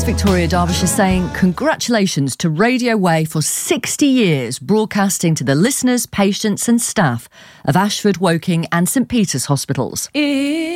Victoria, Derbyshire, saying congratulations to Radio Way for 60 years broadcasting to the listeners, patients and staff of Ashford, Woking and St Peter's hospitals.